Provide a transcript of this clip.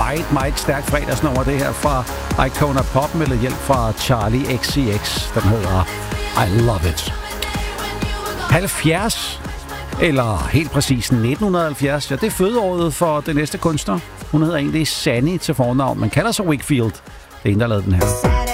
meget stærkt fredagsnummer, det her fra Icona Pop med hjælp fra Charlie XCX. Den hedder I Love It. 70, eller helt præcis 1970, ja, det er fødeåret for det næste kunstner. Hun hedder egentlig Sanny til fornavn, men kalder sig Wakefield. Det er en, der lavede den her.